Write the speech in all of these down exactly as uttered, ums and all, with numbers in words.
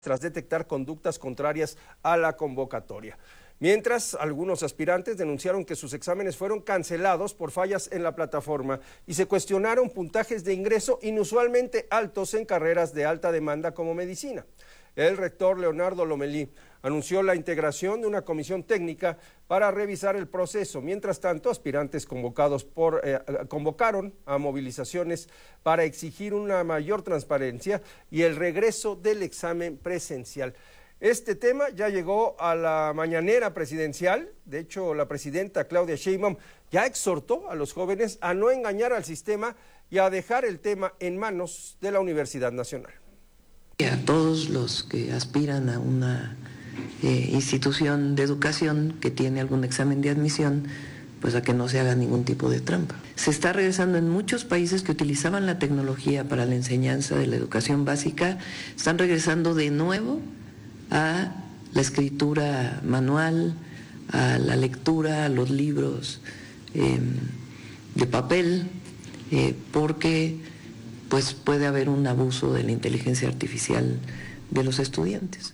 tras detectar conductas contrarias a la convocatoria. Mientras, algunos aspirantes denunciaron que sus exámenes fueron cancelados por fallas en la plataforma y se cuestionaron puntajes de ingreso inusualmente altos en carreras de alta demanda como medicina. El rector Leonardo Lomelí anunció la integración de una comisión técnica para revisar el proceso. Mientras tanto, aspirantes convocados por, eh, convocaron a movilizaciones para exigir una mayor transparencia y el regreso del examen presencial. Este tema ya llegó a la mañanera presidencial. De hecho, la presidenta Claudia Sheinbaum ya exhortó a los jóvenes a no engañar al sistema y a dejar el tema en manos de la Universidad Nacional. A todos los que aspiran a una eh, institución de educación que tiene algún examen de admisión, pues a que no se haga ningún tipo de trampa. Se está regresando en muchos países que utilizaban la tecnología para la enseñanza de la educación básica, están regresando de nuevo a la escritura manual, a la lectura, a los libros eh, de papel, eh, porque pues puede haber un abuso de la inteligencia artificial de los estudiantes.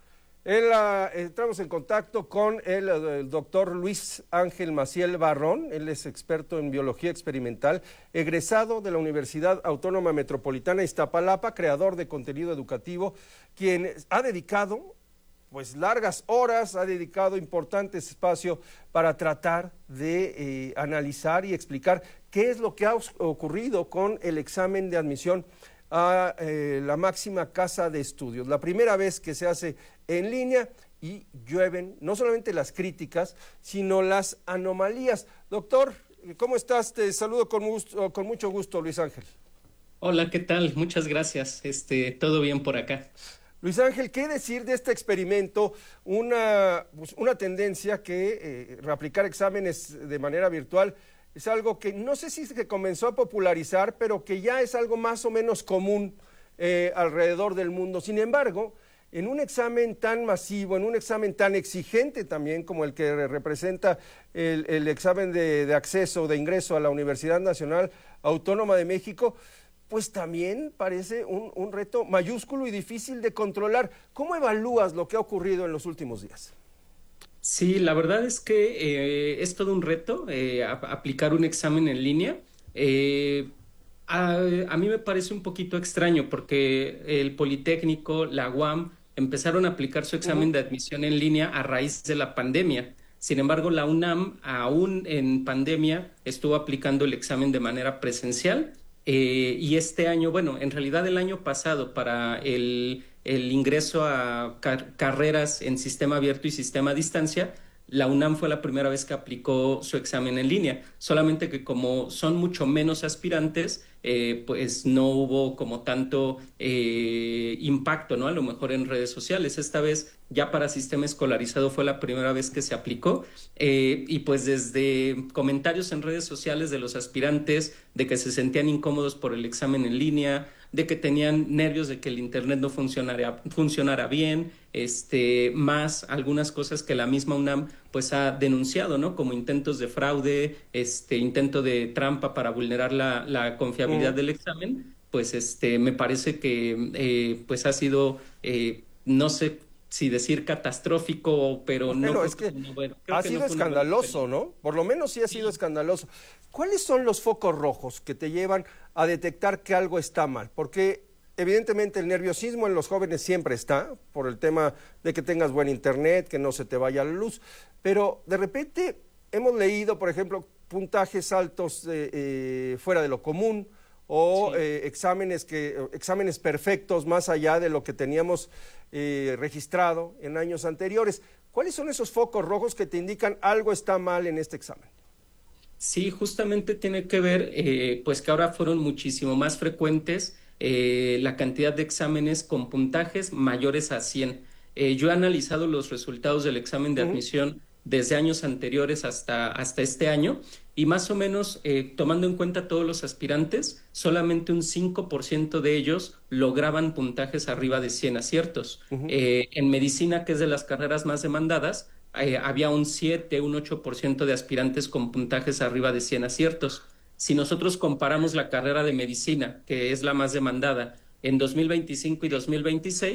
En la, entramos en contacto con el, el doctor Luis Ángel Maciel Barrón. Él es experto en biología experimental, egresado de la Universidad Autónoma Metropolitana Iztapalapa, creador de contenido educativo, quien ha dedicado pues largas horas, ha dedicado importante espacio para tratar de eh, analizar y explicar qué es lo que ha ocurrido con el examen de admisión a eh, la máxima casa de estudios. La primera vez que se hace en línea y llueven no solamente las críticas, sino las anomalías. Doctor, ¿cómo estás? Te saludo con, gusto, con mucho gusto, Luis Ángel. Hola, ¿qué tal? Muchas gracias. Este, todo bien por acá. Luis Ángel, ¿qué decir de este experimento? Una, pues, una tendencia que eh, reaplicar exámenes de manera virtual es algo que no sé si se comenzó a popularizar, pero que ya es algo más o menos común eh, alrededor del mundo. Sin embargo, en un examen tan masivo, en un examen tan exigente también como el que representa el, el examen de, de acceso, de ingreso a la Universidad Nacional Autónoma de México, pues también parece un, un reto mayúsculo y difícil de controlar. ¿Cómo evalúas lo que ha ocurrido en los últimos días? Sí, la verdad es que eh, es todo un reto eh, a, aplicar un examen en línea. Eh, a, a mí me parece un poquito extraño porque el Politécnico, la U A M, empezaron a aplicar su examen uh-huh. de admisión en línea a raíz de la pandemia. Sin embargo, la UNAM, aún en pandemia, estuvo aplicando el examen de manera presencial. Eh, y este año, bueno, en realidad el año pasado para el, el ingreso a car- carreras en sistema abierto y sistema a distancia, la UNAM fue la primera vez que aplicó su examen en línea, solamente que como son mucho menos aspirantes, eh, pues no hubo como tanto eh, impacto, ¿no? A lo mejor en redes sociales. Esta vez ya para sistema escolarizado fue la primera vez que se aplicó eh, y pues desde comentarios en redes sociales de los aspirantes de que se sentían incómodos por el examen en línea, de que tenían nervios de que el internet no funcionara, funcionara bien, este, más algunas cosas que la misma UNAM pues ha denunciado, ¿no? Como intentos de fraude, este, intento de trampa para vulnerar la, la confiabilidad mm. del examen, pues este, me parece que eh, pues ha sido, eh, no sé si decir catastrófico, pero bueno, no. Es que, que bueno, ha sido no escandaloso, ¿no? Por lo menos sí ha sido sí. escandaloso. ¿Cuáles son los focos rojos que te llevan a detectar que algo está mal? Porque evidentemente el nerviosismo en los jóvenes siempre está, por el tema de que tengas buen internet, que no se te vaya la luz, pero de repente hemos leído, por ejemplo, puntajes altos eh, eh, fuera de lo común, o sí. eh, exámenes que exámenes perfectos más allá de lo que teníamos eh, registrado en años anteriores. ¿Cuáles son esos focos rojos que te indican algo está mal en este examen? Sí, justamente tiene que ver, eh, pues que ahora fueron muchísimo más frecuentes eh, la cantidad de exámenes con puntajes mayores a cien. Eh, yo he analizado los resultados del examen de uh-huh. admisión desde años anteriores hasta, hasta este año y más o menos eh, tomando en cuenta todos los aspirantes, solamente un cinco por ciento de ellos lograban puntajes arriba de cien aciertos. Uh-huh. Eh, en medicina, que es de las carreras más demandadas, eh, había un siete, un ocho por ciento de aspirantes con puntajes arriba de cien aciertos. Si nosotros comparamos la carrera de medicina, que es la más demandada, en dos mil veinticinco y dos mil veintiséis,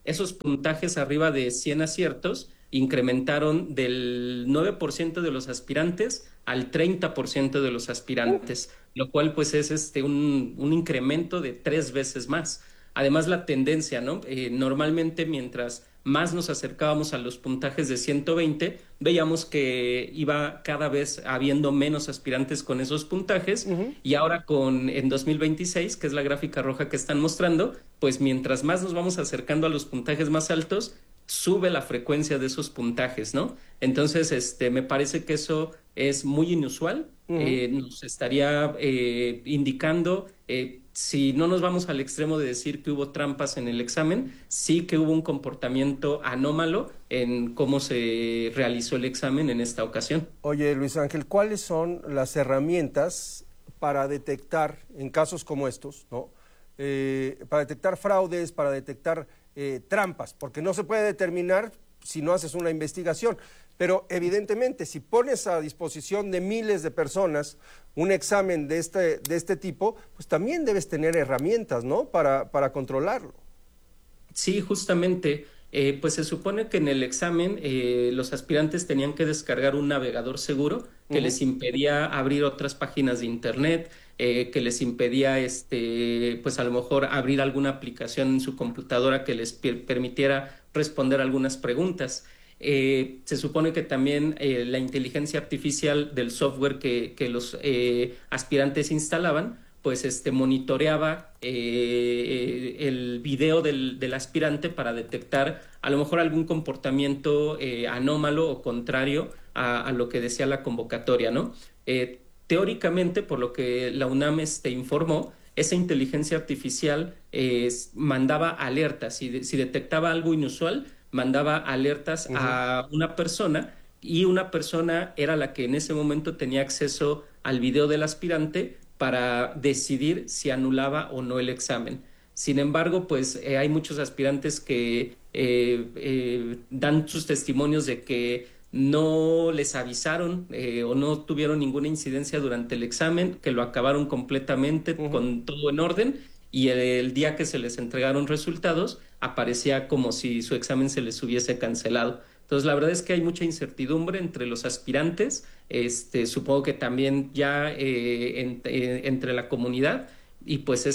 esos puntajes arriba de cien aciertos incrementaron del nueve por ciento de los aspirantes al treinta por ciento de los aspirantes, lo cual pues es este un, un incremento de tres veces más. Además la tendencia, ¿no? Eh, normalmente mientras más nos acercábamos a los puntajes de ciento veinte, veíamos que iba cada vez habiendo menos aspirantes con esos puntajes, uh-huh. y ahora con en dos mil veintiséis, que es la gráfica roja que están mostrando, pues mientras más nos vamos acercando a los puntajes más altos, sube la frecuencia de esos puntajes, ¿no? Entonces, este, me parece que eso es muy inusual, uh-huh. eh, nos estaría eh, indicando, eh, si no nos vamos al extremo de decir que hubo trampas en el examen, sí que hubo un comportamiento anómalo en cómo se realizó el examen en esta ocasión. Oye, Luis Ángel, ¿cuáles son las herramientas para detectar, en casos como estos, ¿no? Eh, para detectar fraudes, para detectar eh, trampas? Porque no se puede determinar si no haces una investigación. Pero evidentemente, si pones a disposición de miles de personas un examen de este, de este tipo, pues también debes tener herramientas, ¿no? Para, para controlarlo. Sí, justamente. Eh, pues se supone que en el examen eh, los aspirantes tenían que descargar un navegador seguro que uh-huh. les impedía abrir otras páginas de internet, eh, que les impedía, este, pues a lo mejor abrir alguna aplicación en su computadora que les per- permitiera responder algunas preguntas. Eh, se supone que también eh, la inteligencia artificial del software que, que los eh, aspirantes instalaban, pues este, monitoreaba eh, el video del, del aspirante para detectar a lo mejor algún comportamiento eh, anómalo o contrario a, a lo que decía la convocatoria, ¿no? Eh, teóricamente, por lo que la UNAM este, informó, esa inteligencia artificial eh, mandaba alertas, si, de, si detectaba algo inusual, mandaba alertas uh-huh. a una persona, y una persona era la que en ese momento tenía acceso al video del aspirante para decidir si anulaba o no el examen. Sin embargo, pues eh, hay muchos aspirantes que eh, eh, dan sus testimonios de que no les avisaron eh, o no tuvieron ninguna incidencia durante el examen, que lo acabaron completamente uh-huh. con todo en orden, y el, el día que se les entregaron resultados aparecía como si su examen se les hubiese cancelado. Entonces, la verdad es que hay mucha incertidumbre entre los aspirantes, este, supongo que también ya eh, en, eh, entre la comunidad, y pues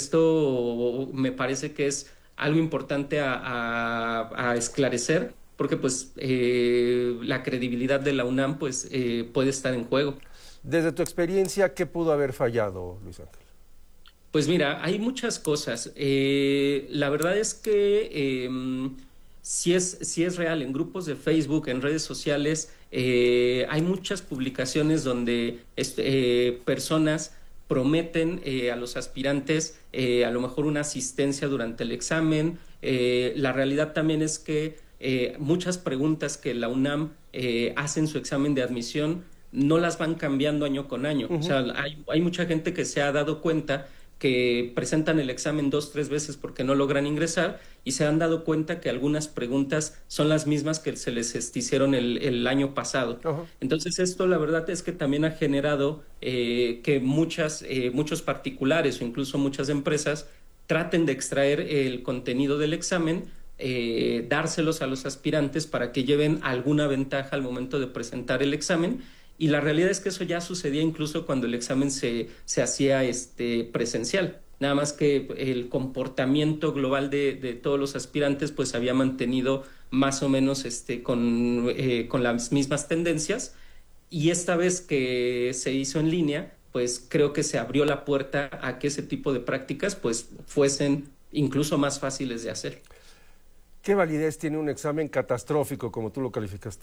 esto me parece que es algo importante a, a, a esclarecer, porque pues eh, la credibilidad de la UNAM pues eh, puede estar en juego. Desde tu experiencia, ¿qué pudo haber fallado, Luis Ángel? Pues mira, hay muchas cosas. Eh, la verdad es que eh, sí es, sí es real. En grupos de Facebook, en redes sociales, eh, hay muchas publicaciones donde este, eh, personas prometen eh, a los aspirantes eh, a lo mejor una asistencia durante el examen. Eh, la realidad también es que eh, muchas preguntas que la UNAM eh, hace en su examen de admisión no las van cambiando año con año. Uh-huh. O sea, hay, hay mucha gente que se ha dado cuenta que presentan el examen dos, tres veces porque no logran ingresar, y se han dado cuenta que algunas preguntas son las mismas que se les hicieron el, el año pasado. Uh-huh. Entonces esto la verdad es que también ha generado eh, que muchas, eh, muchos particulares o incluso muchas empresas traten de extraer el contenido del examen, eh, dárselos a los aspirantes para que lleven alguna ventaja al momento de presentar el examen. Y la realidad es que eso ya sucedía incluso cuando el examen se, se hacía este, presencial. Nada más que el comportamiento global de, de todos los aspirantes pues había mantenido más o menos este, con, eh, con las mismas tendencias. Y esta vez que se hizo en línea, pues creo que se abrió la puerta a que ese tipo de prácticas pues fuesen incluso más fáciles de hacer. ¿Qué validez tiene un examen catastrófico, como tú lo calificaste?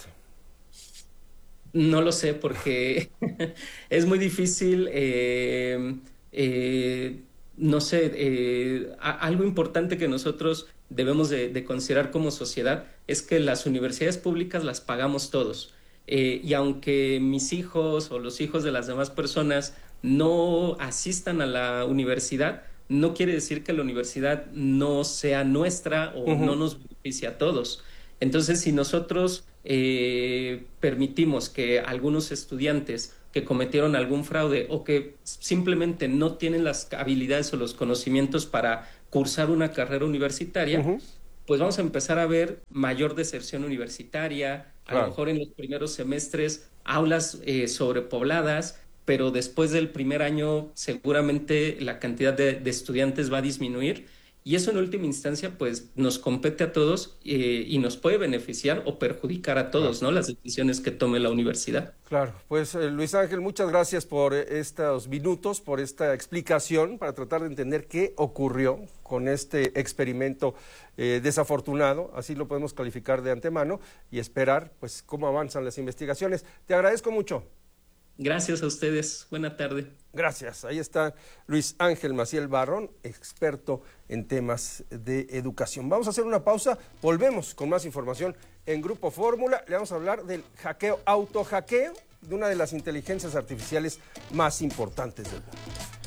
No lo sé, porque es muy difícil, eh, eh, no sé, eh, a, algo importante que nosotros debemos de, de considerar como sociedad es que las universidades públicas las pagamos todos. Eh, y aunque mis hijos o los hijos de las demás personas no asistan a la universidad, no quiere decir que la universidad no sea nuestra o uh-huh. no nos beneficie a todos. Entonces, si nosotros eh, permitimos que algunos estudiantes que cometieron algún fraude o que simplemente no tienen las habilidades o los conocimientos para cursar una carrera universitaria, uh-huh. pues vamos a empezar a ver mayor deserción universitaria, a Claro. lo mejor en los primeros semestres aulas eh, sobrepobladas, pero después del primer año seguramente la cantidad de, de estudiantes va a disminuir. Y eso en última instancia pues nos compete a todos eh, y nos puede beneficiar o perjudicar a todos, ¿no? Las decisiones que tome la universidad. Claro, pues eh, Luis Ángel, muchas gracias por eh, estos minutos, por esta explicación para tratar de entender qué ocurrió con este experimento eh, desafortunado, así lo podemos calificar de antemano y esperar pues cómo avanzan las investigaciones. Te agradezco mucho. Gracias a ustedes. Buena tarde. Gracias. Ahí está Luis Ángel Maciel Barrón, experto en temas de educación. Vamos a hacer una pausa, volvemos con más información en Grupo Fórmula. Le vamos a hablar del hackeo, autohackeo, de una de las inteligencias artificiales más importantes del mundo.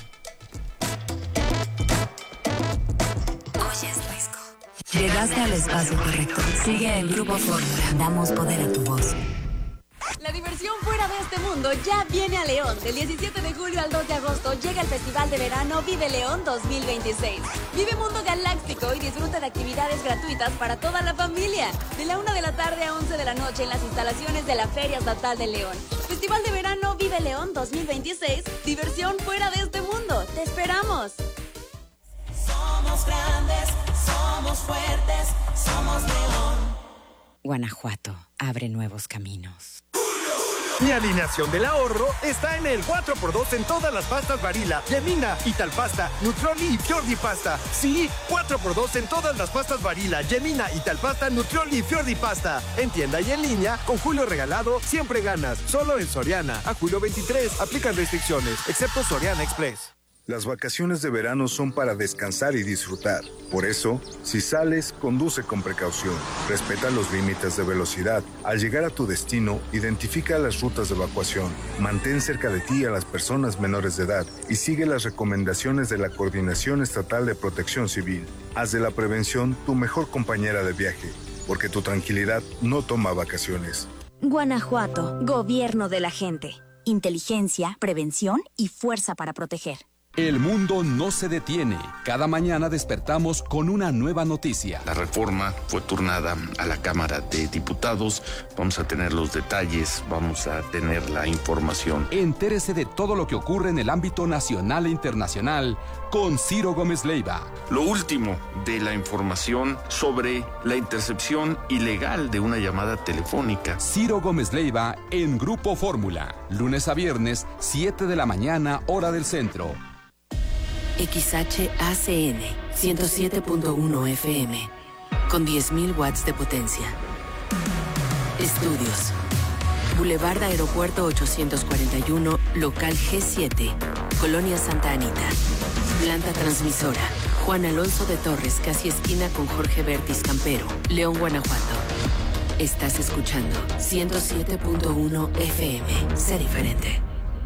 Oye, es Risco. Llegaste al espacio correcto. Sigue el Grupo Fórmula. Damos poder a tu voz. La diversión fuera de este mundo ya viene a León. Del diecisiete de julio al dos de agosto llega el Festival de Verano Vive León dos mil veintiséis. Vive Mundo Galáctico y disfruta de actividades gratuitas para toda la familia. De la una de la tarde a once de la noche en las instalaciones de la Feria Estatal de León. Festival de Verano Vive León dos mil veintiséis. Diversión fuera de este mundo. ¡Te esperamos! Somos grandes, somos fuertes, somos León. Guanajuato abre nuevos caminos. Mi alineación del ahorro está en el cuatro por dos en todas las pastas Barilla, Yemina, Italpasta, Nutrioli y Fiordi Pasta. Sí, cuatro por dos en todas las pastas Barilla, Yemina, Italpasta, Nutrioli y Fiordi Pasta. En tienda y en línea, con Julio Regalado, siempre ganas. Solo en Soriana. A julio veintitrés, aplican restricciones, excepto Soriana Express. Las vacaciones de verano son para descansar y disfrutar. Por eso, si sales, conduce con precaución. Respeta los límites de velocidad. Al llegar a tu destino, identifica las rutas de evacuación. Mantén cerca de ti a las personas menores de edad y sigue las recomendaciones de la Coordinación Estatal de Protección Civil. Haz de la prevención tu mejor compañera de viaje, porque tu tranquilidad no toma vacaciones. Guanajuato, gobierno de la gente. Inteligencia, prevención y fuerza para proteger. El mundo no se detiene. Cada mañana despertamos con una nueva noticia. La reforma fue turnada a la Cámara de Diputados. Vamos a tener los detalles, vamos a tener la información. Entérese de todo lo que ocurre en el ámbito nacional e internacional con Ciro Gómez Leiva. Lo último de la información sobre la intercepción ilegal de una llamada telefónica. Ciro Gómez Leiva en Grupo Fórmula. Lunes a viernes, siete de la mañana, hora del centro. X H A C N ciento siete punto uno F M con diez mil watts de potencia. Estudios. Boulevard Aeropuerto ochocientos cuarenta y uno, local G siete, Colonia Santa Anita. Planta transmisora. Juan Alonso de Torres, casi esquina con Jorge Bertis Campero, León, Guanajuato. Estás escuchando ciento siete punto uno F M. Sé diferente.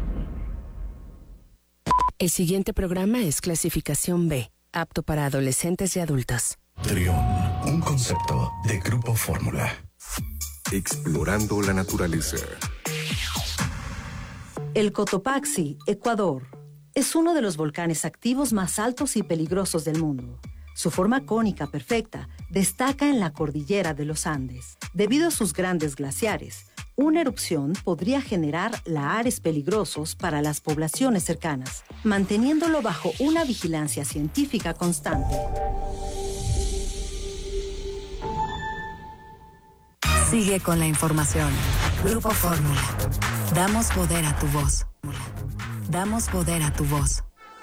El siguiente programa es clasificación B, apto para adolescentes y adultos. Trión, un concepto de Grupo Fórmula. Explorando la naturaleza. El Cotopaxi, Ecuador, es uno de los volcanes activos más altos y peligrosos del mundo. Su forma cónica perfecta destaca en la cordillera de los Andes. Debido a sus grandes glaciares, una erupción podría generar lahares peligrosos para las poblaciones cercanas, manteniéndolo bajo una vigilancia científica constante. Sigue con la información. Grupo Fórmula. Damos poder a tu voz. Damos poder a tu voz.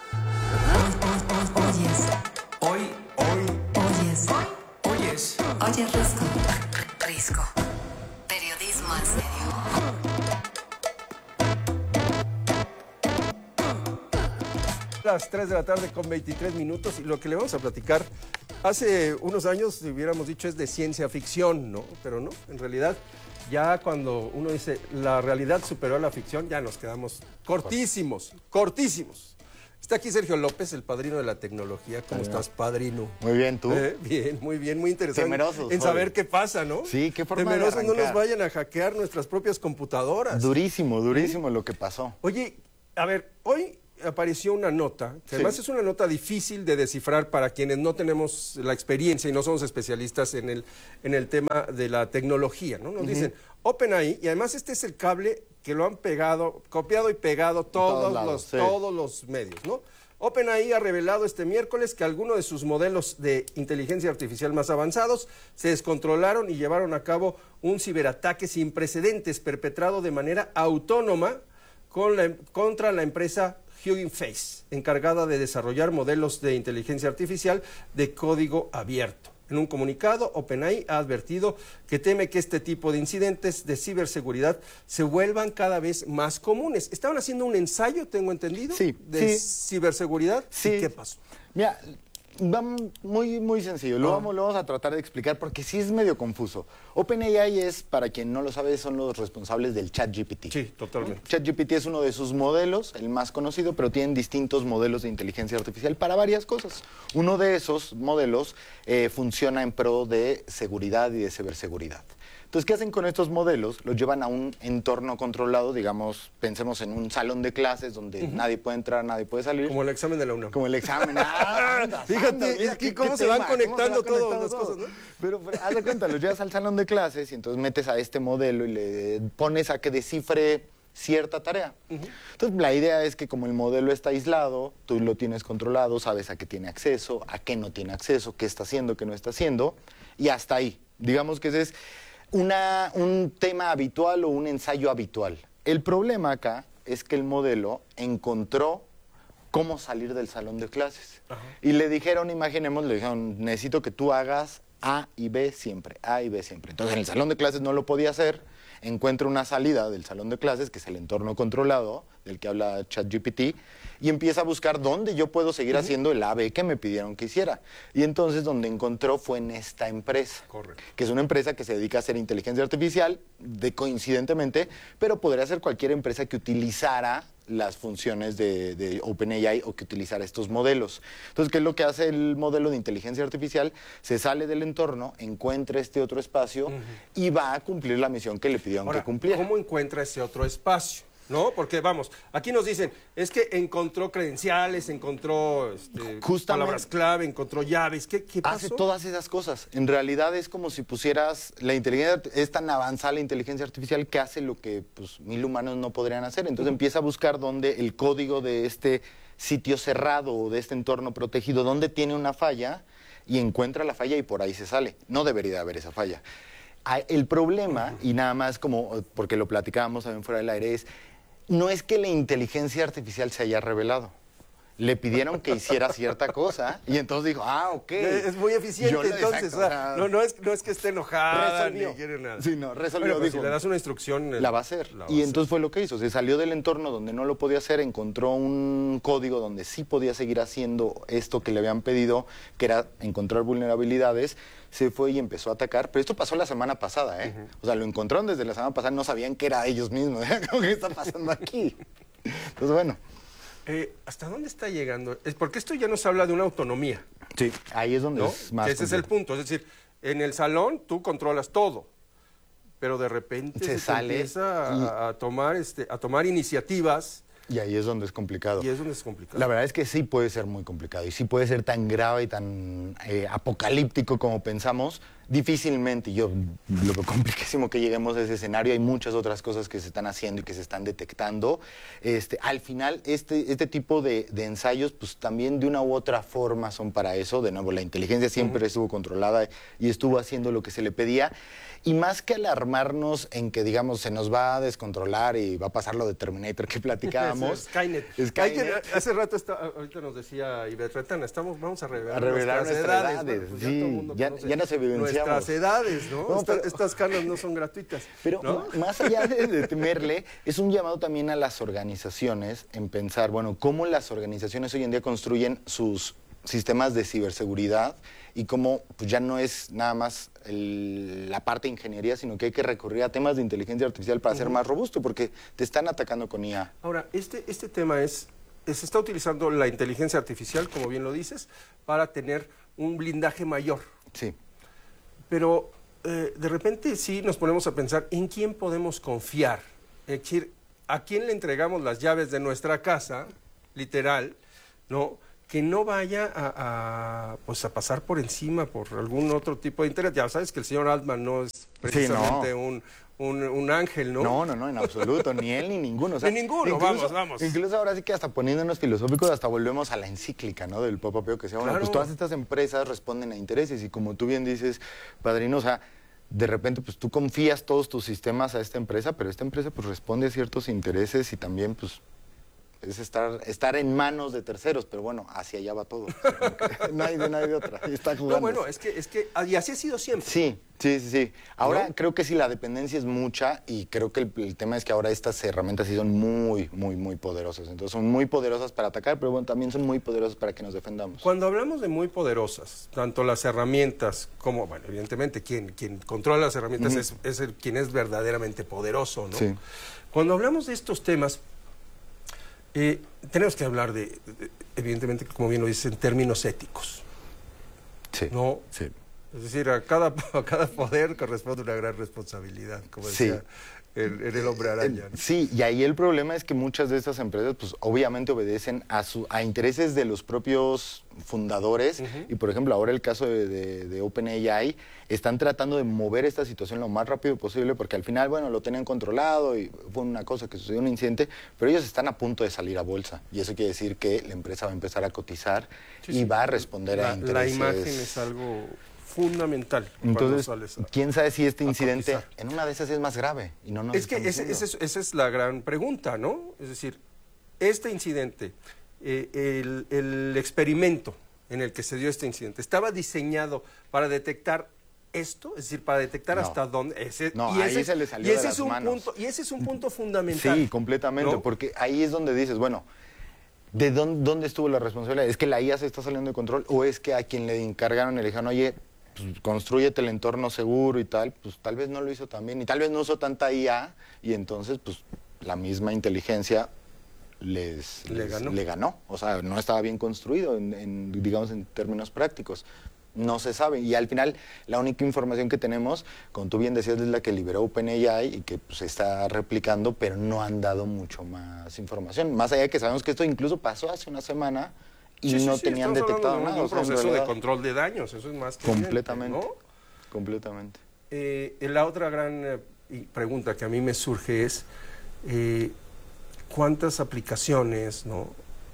Oyes. Hoy, hoy. Oyes. Oyes. Oyes Risco. Risco. Periodismo en serio. Las tres de la tarde con veintitrés minutos y lo que le vamos a platicar, hace unos años hubiéramos dicho es de ciencia ficción, ¿no? Pero no, en realidad ya cuando uno dice la realidad superó a la ficción, ya nos quedamos cortísimos, cortísimos. Está aquí Sergio López, el padrino de la tecnología. ¿Cómo estás, padrino? Muy bien, ¿tú? Eh, bien, muy bien, muy interesante. Temerosos. En saber qué pasa, ¿no? Sí, qué forma Temerosos de arrancar. no nos vayan a hackear nuestras propias computadoras. Durísimo, durísimo lo que pasó. Oye, a ver, hoy apareció una nota, que además Sí. es una nota difícil de descifrar para quienes no tenemos la experiencia y no somos especialistas en el, en el tema de la tecnología, ¿no? Nos Ujú. dicen OpenAI, y además este es el cable que lo han pegado, copiado y pegado todos, todos lados, los, sí. todos los medios, ¿no? OpenAI ha revelado este miércoles que algunos de sus modelos de inteligencia artificial más avanzados se descontrolaron y llevaron a cabo un ciberataque sin precedentes perpetrado de manera autónoma con la, contra la empresa Hugging Face, encargada de desarrollar modelos de inteligencia artificial de código abierto. En un comunicado, OpenAI ha advertido que teme que este tipo de incidentes de ciberseguridad se vuelvan cada vez más comunes. Estaban haciendo un ensayo, tengo entendido, Sí, de sí. ciberseguridad. Sí. ¿Y qué pasó? Mira, va muy, muy sencillo. Lo, Ah. vamos, lo vamos a tratar de explicar porque sí es medio confuso. OpenAI es, para quien no lo sabe, son los responsables del ChatGPT. Sí, totalmente. ChatGPT es uno de sus modelos, el más conocido, pero tienen distintos modelos de inteligencia artificial para varias cosas. Uno de esos modelos eh, funciona en pro de seguridad y de ciberseguridad. Entonces, ¿qué hacen con estos modelos? Los llevan a un entorno controlado, digamos, pensemos en un salón de clases donde Ujú. nadie puede entrar, nadie puede salir. Como el examen de la UNAM. Como el examen. Ah, anda, Fíjate, anda, es mira que qué- cómo qué se van tema, cómo se conectando va todas conectando las todo. cosas, ¿no? Pero, pero haz de cuenta, los llevas al salón de clases y entonces metes a este modelo y le pones a que descifre cierta tarea. Entonces, la idea es que como el modelo está aislado, tú lo tienes controlado, sabes a qué tiene acceso, a qué no tiene acceso, qué está haciendo, qué no está haciendo, y hasta ahí. Digamos que ese es una, un tema habitual o un ensayo habitual. El problema acá es que el modelo encontró cómo salir del salón de clases. Y le dijeron, imaginemos, le dijeron, necesito que tú hagas A y B siempre, A y B siempre. Entonces, en el salón de clases no lo podía hacer, encuentra una salida del salón de clases, que es el entorno controlado, del que habla ChatGPT, y empieza a buscar dónde yo puedo seguir haciendo el A B que me pidieron que hiciera. Y entonces, donde encontró fue en esta empresa. Correcto. Que es una empresa que se dedica a hacer inteligencia artificial, de coincidentemente, pero podría ser cualquier empresa que utilizara las funciones de, de OpenAI o que utilizara estos modelos. Entonces, ¿qué es lo que hace el modelo de inteligencia artificial? Se sale del entorno, encuentra este otro espacio y va a cumplir la misión que le pidieron Ahora, que cumpliera. ¿cómo encuentra ese otro espacio? ¿No? Porque, vamos, aquí nos dicen, es que encontró credenciales, encontró este, palabras clave, encontró llaves. ¿Qué, qué pasó? Hace todas esas cosas. En realidad es como si pusieras la inteligencia, es tan avanzada la inteligencia artificial que hace lo que pues, mil humanos no podrían hacer. Entonces empieza a buscar dónde el código de este sitio cerrado o de este entorno protegido, dónde tiene una falla y encuentra la falla y por ahí se sale. No debería haber esa falla. Ah, El problema, y nada más como, porque lo platicábamos también fuera del aire, es no es que la inteligencia artificial se haya revelado. Le pidieron que hiciera cierta cosa y entonces dijo, ah, ok. Es muy eficiente, Yo le- entonces. exacto, o sea, o sea, no, no, es, no es que esté enojada resolvió. ni quiere nada. Sí, no, resolvió, Bueno, pues, dijo. si le das una instrucción... La va a hacer. la va a Y hacer. entonces fue lo que hizo. Se salió del entorno donde no lo podía hacer, encontró un código donde sí podía seguir haciendo esto que le habían pedido, que era encontrar vulnerabilidades. Se fue y empezó a atacar. Pero esto pasó la semana pasada, ¿eh? O sea, lo encontraron desde la semana pasada, no sabían que era ellos mismos. ¿Qué está pasando aquí? Entonces, bueno. Eh, ¿Hasta dónde está llegando? Es porque esto ya nos habla de una autonomía. Sí, ahí es donde ¿no? es más Ese es el complejo. punto. Es decir, en el salón tú controlas todo, pero de repente Se se, te sale empieza y- a, a tomar, este, a tomar iniciativas. Y ahí es donde es complicado. Y es donde es complicado. La verdad es que sí puede ser muy complicado y sí puede ser tan grave y tan eh, apocalíptico como pensamos. Difícilmente, yo lo veo complicadísimo que lleguemos a ese escenario. Hay muchas otras cosas que se están haciendo y que se están detectando. Este, al final, este, este tipo de, de ensayos, pues también de una u otra forma son para eso. De nuevo, la inteligencia siempre estuvo controlada y estuvo haciendo lo que se le pedía. Y más que alarmarnos en que, digamos, se nos va a descontrolar y va a pasar lo de Terminator que platicábamos. Skynet. Skynet. Hay que- hace rato, está, ahorita nos decía Ivette Retana, estamos, vamos a revelar, A revelar nuestras, nuestras edades. edades, Bueno, pues ya sí, todo el mundo ya- conoce ya nos evidenciamos. Nuestras edades, ¿no? No, Esta- pero- Estas canas no son gratuitas. Pero ¿no? más allá de, de temerle, es un llamado también a las organizaciones en pensar, bueno, cómo las organizaciones hoy en día construyen sus sistemas de ciberseguridad y cómo pues, ya no es nada más el- la parte de ingeniería, sino que hay que recurrir a temas de inteligencia artificial para ser Ujú. más robusto, porque te están atacando con I A. Ahora, este, este tema es, se está utilizando la inteligencia artificial, como bien lo dices, para tener un blindaje mayor. Sí. Pero eh, de repente sí nos ponemos a pensar en quién podemos confiar. Es decir, ¿a quién le entregamos las llaves de nuestra casa literal, ¿no? Que no vaya a, a, pues a pasar por encima por algún otro tipo de interés. Ya sabes que el señor Altman no es precisamente sí, no. un, un, un ángel, ¿no? No, no, no, en absoluto, ni él ni ninguno. O sea, ni ninguno, incluso, vamos, vamos. Incluso ahora sí que hasta poniéndonos filosóficos, hasta volvemos a la encíclica, ¿no? Del Papa Pío, que se llama, claro. Pues todas estas empresas responden a intereses y como tú bien dices, padrino, o sea, de repente pues tú confías todos tus sistemas a esta empresa, pero esta empresa pues responde a ciertos intereses y también pues es estar, estar en manos de terceros, pero bueno, hacia allá va todo. O sea, no hay de nadie de otra. Está jugando. No, bueno, es que, es que, y así ha sido siempre. Sí, sí, sí, sí. Ahora ¿no? Creo que sí, la dependencia es mucha y creo que el, el tema es que ahora estas herramientas sí son muy, muy, muy poderosas. Entonces son muy poderosas para atacar, pero bueno, también son muy poderosas para que nos defendamos. Cuando hablamos de muy poderosas, tanto las herramientas como, bueno, evidentemente quien, quien controla las herramientas uh-huh. es, es el, quien es verdaderamente poderoso, ¿no? Sí. Cuando hablamos de estos temas, Eh, tenemos que hablar de, de, evidentemente, como bien lo dices, en términos éticos. Sí. ¿No? Sí. Es decir, a cada, a cada poder corresponde una gran responsabilidad, como decía sí. el, el, el hombre araña, ¿no? Sí, y ahí el problema es que muchas de estas empresas, pues obviamente obedecen a, su, a intereses de los propios fundadores. Uh-huh. Y por ejemplo, ahora el caso de, de, de OpenAI, están tratando de mover esta situación lo más rápido posible porque al final, bueno, lo tenían controlado y fue una cosa que sucedió, un incidente, pero ellos están a punto de salir a bolsa y eso quiere decir que la empresa va a empezar a cotizar sí, y sí. va a responder la, a intereses. La imagen es algo fundamental. Entonces, a, ¿quién sabe si este incidente en una de esas es más grave? Y no nos es que ese, ese, esa es la gran pregunta, ¿no? Es decir, este incidente, eh, el, el experimento en el que se dio este incidente, ¿estaba diseñado para detectar esto? Es decir, para detectar no. hasta dónde... Ese, no, y ahí ese, se le salió y ese de las es un manos. Punto, y ese es un punto fundamental. Sí, completamente, ¿no? Porque ahí es donde dices, bueno, ¿de dónde, dónde estuvo la responsabilidad? ¿Es que la I A se está saliendo de control o es que a quien le encargaron le dijeron, oye, pues, construyete el entorno seguro y tal? Pues tal vez no lo hizo tan bien y tal vez no usó tanta I A y entonces pues la misma inteligencia les, le, les, ganó. le ganó. O sea, no estaba bien construido, en, en, digamos, en términos prácticos. No se sabe. Y al final, la única información que tenemos, como tú bien decías, es la que liberó OpenAI y que pues, se está replicando, pero no han dado mucho más información. Más allá de que sabemos que esto incluso pasó hace una semana y sí, no sí, sí, tenían detectado de un, nada. un o sea, proceso realidad, de control de daños, eso es más que completamente, evidente, ¿no? Completamente. Eh, la otra gran eh, pregunta que a mí me surge es, eh, ¿cuántas aplicaciones, no?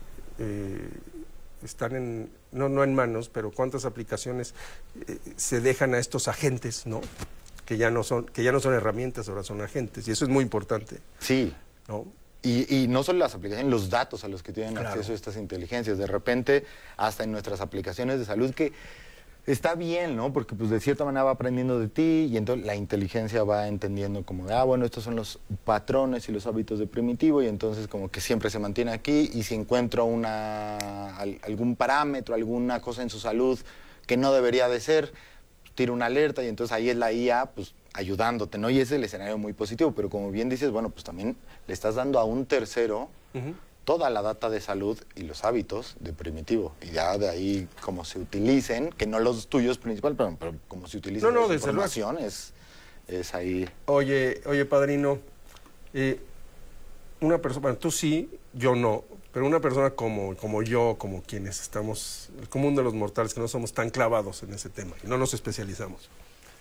Eh, están en, no, no en manos, pero cuántas aplicaciones eh, se dejan a estos agentes, ¿no? Que ya no son, que ya no son herramientas, ahora son agentes, y eso es muy importante. Sí. ¿No? Y, y no solo las aplicaciones, los datos a los que tienen claro. acceso a estas inteligencias. De repente, hasta en nuestras aplicaciones de salud, que está bien, ¿no? Porque pues de cierta manera va aprendiendo de ti y entonces la inteligencia va entendiendo como de, ah, bueno, estos son los patrones y los hábitos de Primitivo y entonces como que siempre se mantiene aquí y si encuentro una, algún parámetro, alguna cosa en su salud que no debería de ser, tiro una alerta y entonces ahí es la I A, pues ayudándote, ¿no? Y ese es el escenario muy positivo, pero como bien dices, bueno, pues también le estás dando a un tercero uh-huh. toda la data de salud y los hábitos de Primitivo. Y ya de ahí, como se utilicen, que no los tuyos principal, pero, pero como se utilizan no, no, la información, es, es ahí. Oye, oye, padrino, eh, una persona, bueno, tú sí, yo no, pero una persona como, como yo, como quienes estamos, el común de los mortales, que no somos tan clavados en ese tema, y no nos especializamos.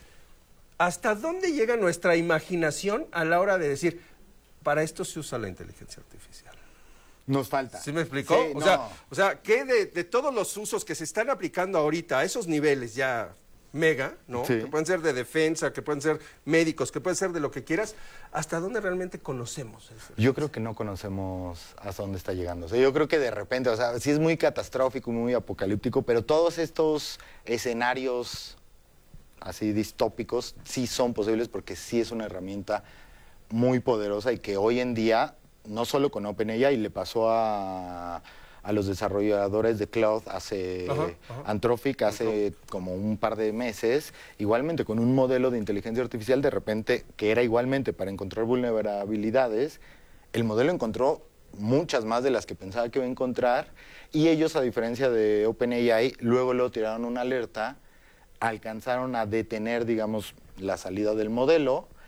¿Hasta dónde llega nuestra imaginación a la hora de decir, para esto se usa la inteligencia artificial? Nos falta. ¿Sí me explicó? Sí, o, no. sea, o sea, que de, de todos los usos que se están aplicando ahorita a esos niveles ya mega, ¿no? Sí. Que pueden ser de defensa, que pueden ser médicos, que pueden ser de lo que quieras, ¿hasta dónde realmente conocemos eso? Yo creo que no conocemos hasta dónde está llegando. O sea, yo creo que de repente, o sea, sí es muy catastrófico, muy apocalíptico, pero todos estos escenarios así distópicos sí son posibles porque sí es una herramienta muy poderosa y que hoy en día, no solo con OpenAI, le pasó a, a los desarrolladores de Cloud hace, ajá, ajá. Anthropic hace como un par de meses, igualmente con un modelo de inteligencia artificial de repente, que era igualmente para encontrar vulnerabilidades, el modelo encontró muchas más de las que pensaba que iba a encontrar y ellos, a diferencia de OpenAI, luego lo tiraron una alerta, alcanzaron a detener, digamos, la salida del modelo,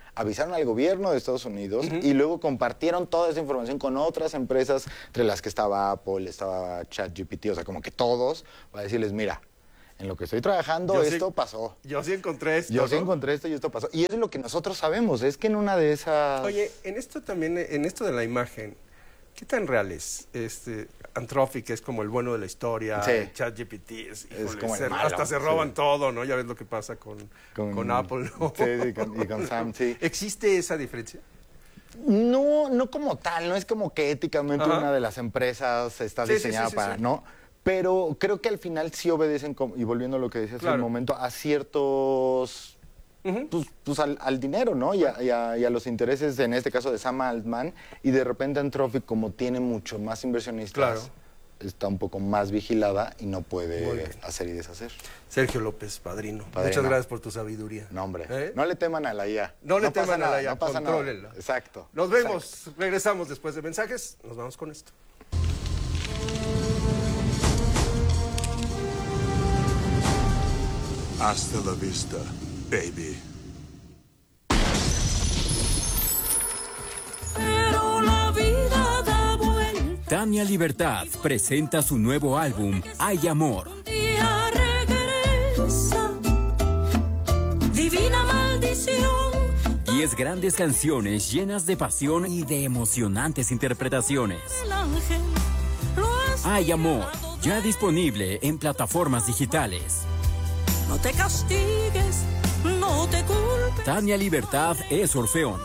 avisaron al gobierno de Estados Unidos uh-huh. y luego compartieron toda esa información con otras empresas, entre las que estaba Apple, estaba ChatGPT, o sea, como que todos, para decirles, mira, en lo que estoy trabajando yo esto sí, pasó. Yo sí encontré esto, Yo ¿no? sí encontré esto y esto pasó. Y eso es lo que nosotros sabemos, es que en una de esas... Oye, en esto también, en esto de la imagen, ¿qué tan real es? Este, Anthropic es como el bueno de la historia, sí. ChatGPT es, híjole, es como el se, malo, hasta se roban sí. todo, ¿no? Ya ves lo que pasa con, con, con Apple, ¿no? Sí, sí, con, y con Sam, sí. ¿Existe esa diferencia? No, no como tal, no es como que éticamente Ajá. una de las empresas está sí, diseñada sí, sí, para, sí, sí. ¿no? Pero creo que al final sí obedecen, y volviendo a lo que decías claro. hace un momento, a ciertos... Uh-huh. Pues, pues al, al dinero, ¿no? Y a, y, a, y a los intereses, en este caso de Sam Altman, y de repente Anthropic, como tiene mucho más inversionistas, claro. está un poco más vigilada y no puede hacer y deshacer. Sergio López, padrino. padrino. Muchas gracias por tu sabiduría. No, hombre. ¿Eh? No le teman a la I A. No, no le teman nada, a la I A, no pasa contrólenla. Nada. Exacto. Nos vemos, Exacto. regresamos después de mensajes, nos vamos con esto. Hasta la vista, baby. Pero la vida da vuelta. Tania Libertad presenta su nuevo álbum, Hay Amor. Un día regresa, divina maldición. Diez grandes canciones llenas de pasión y de emocionantes interpretaciones. El ángel lo ha Hay Amor, ya disponible en plataformas digitales. No te castigues, no te culpes. Tania Libertad es Orfeón.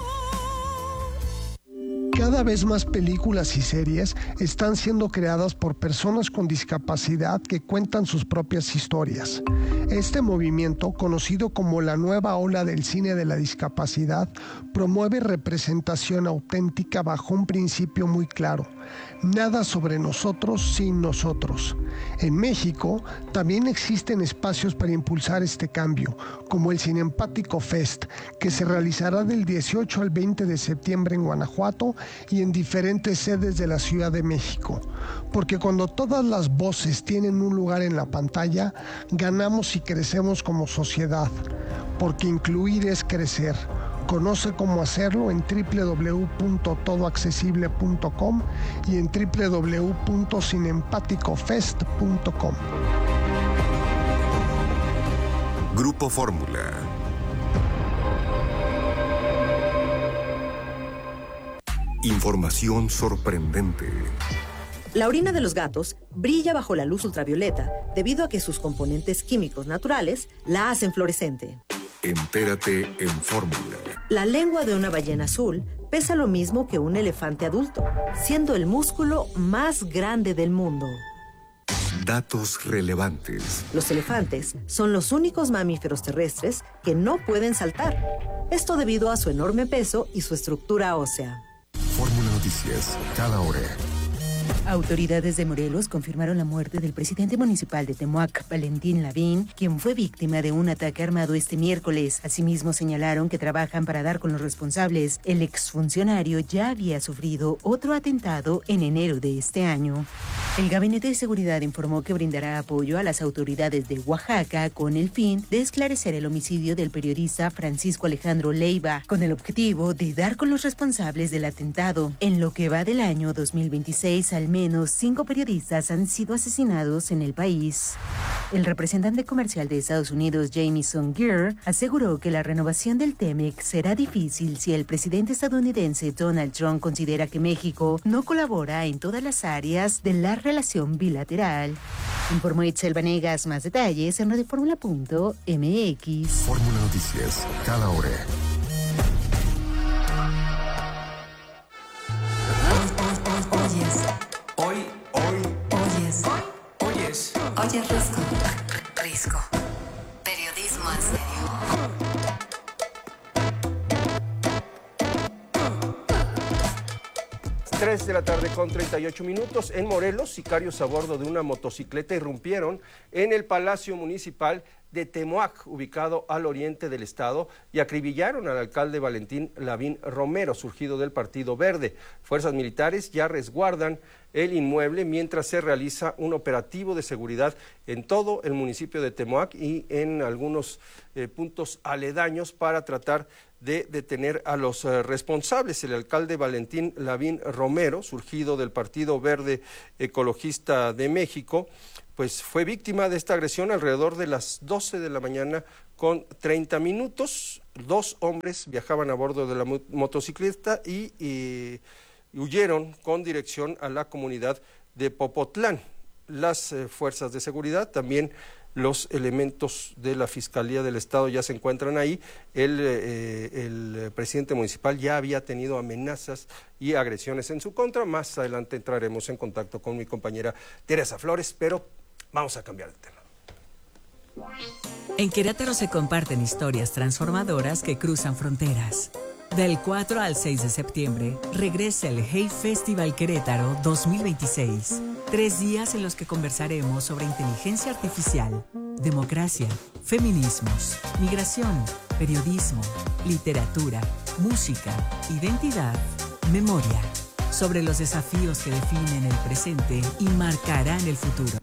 Cada vez más películas y series están siendo creadas por personas con discapacidad que cuentan sus propias historias. Este movimiento, conocido como la nueva ola del cine de la discapacidad, promueve representación auténtica bajo un principio muy claro: nada sobre nosotros sin nosotros. En México también existen espacios para impulsar este cambio, como el Cinempático Fest, que se realizará del dieciocho al veinte de septiembre en Guanajuato y en diferentes sedes de la Ciudad de México. Porque cuando todas las voces tienen un lugar en la pantalla, ganamos y crecemos como sociedad. Porque incluir es crecer. Conoce cómo hacerlo en doble u doble u doble u punto todo accesible punto com y en doble u doble u doble u punto cinempático fest punto com. Grupo Fórmula. Información sorprendente. La orina de los gatos brilla bajo la luz ultravioleta debido a que sus componentes químicos naturales la hacen fluorescente. Entérate en Fórmula. La lengua de una ballena azul pesa lo mismo que un elefante adulto, siendo el músculo más grande del mundo. Datos relevantes. Los elefantes son los únicos mamíferos terrestres que no pueden saltar. Esto debido a su enorme peso y su estructura ósea. Fórmula Noticias, cada hora. Autoridades de Morelos confirmaron la muerte del presidente municipal de Temuac, Valentín Lavín, quien fue víctima de un ataque armado este miércoles. Asimismo, señalaron que trabajan para dar con los responsables. El exfuncionario ya había sufrido otro atentado en enero de este año. El Gabinete de Seguridad informó que brindará apoyo a las autoridades de Oaxaca con el fin de esclarecer el homicidio del periodista Francisco Alejandro Leiva, con el objetivo de dar con los responsables del atentado. En lo que va del año dos mil veintiséis, al menos cinco periodistas han sido asesinados en el país. El representante comercial de Estados Unidos, Jamieson Greer, aseguró que la renovación del TEMEC será difícil si el presidente estadounidense Donald Trump considera que México no colabora en todas las áreas de la relación bilateral. Informó Itzel Vanegas. Más detalles en radioformula punto m x. Fórmula Noticias, cada hora. Oyes. Hoy, hoy. Oyes. Oyes. Oyes Risco. Risco. Periodismo en serio. tres de la tarde con treinta y ocho minutos. En Morelos, sicarios a bordo de una motocicleta irrumpieron en el Palacio Municipal de Temoac, ubicado al oriente del estado, y acribillaron al alcalde Valentín Lavín Romero, surgido del Partido Verde. Fuerzas militares ya resguardan el inmueble mientras se realiza un operativo de seguridad en todo el municipio de Temoac y en algunos eh, puntos aledaños para tratar de detener a los uh, responsables. El alcalde Valentín Lavín Romero, surgido del Partido Verde Ecologista de México, pues fue víctima de esta agresión alrededor de las doce de la mañana con treinta minutos. Dos hombres viajaban a bordo de la motocicleta y, y huyeron con dirección a la comunidad de Popotlán. Las eh, fuerzas de seguridad, también los elementos de la Fiscalía del Estado ya se encuentran ahí. El, eh, el presidente municipal ya había tenido amenazas y agresiones en su contra. Más adelante entraremos en contacto con mi compañera Teresa Flores, pero vamos a cambiar de tema. En Querétaro se comparten historias transformadoras que cruzan fronteras. Del cuatro al seis de septiembre, regresa el Hey Festival Querétaro dos mil veintiséis. Tres días en los que conversaremos sobre inteligencia artificial, democracia, feminismos, migración, periodismo, literatura, música, identidad, memoria. Sobre los desafíos que definen el presente y marcarán el futuro.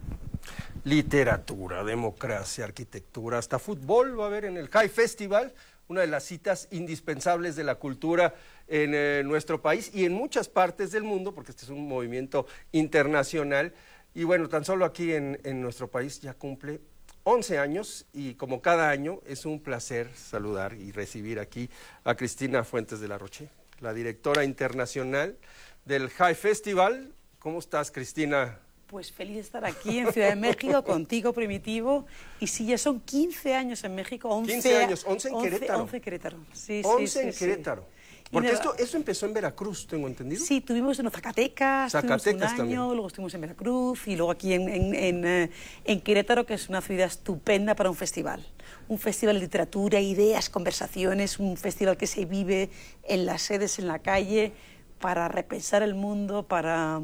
Literatura, democracia, arquitectura, hasta fútbol va a haber en el Hey Festival, una de las citas indispensables de la cultura en eh, nuestro país y en muchas partes del mundo, porque este es un movimiento internacional. Y bueno, tan solo aquí en, en nuestro país ya cumple once años y como cada año es un placer saludar y recibir aquí a Cristina Fuentes de la Roche, la directora internacional del Hey Festival. ¿Cómo estás, Cristina? Pues feliz de estar aquí en Ciudad de México, contigo, Primitivo. Y sí, ya son quince años en México. once, quince años, once en Querétaro. once en Querétaro, sí, once sí, en sí, Querétaro. Sí. Porque Y esto, esto empezó en Veracruz, tengo entendido. Sí, tuvimos en Zacatecas, Zacatecas tuvimos un año, también. luego estuvimos en Veracruz y luego aquí en, en, en, eh, en Querétaro, que es una ciudad estupenda para un festival. Un festival de literatura, ideas, conversaciones, un festival que se vive en las sedes, en la calle, para repensar el mundo, para...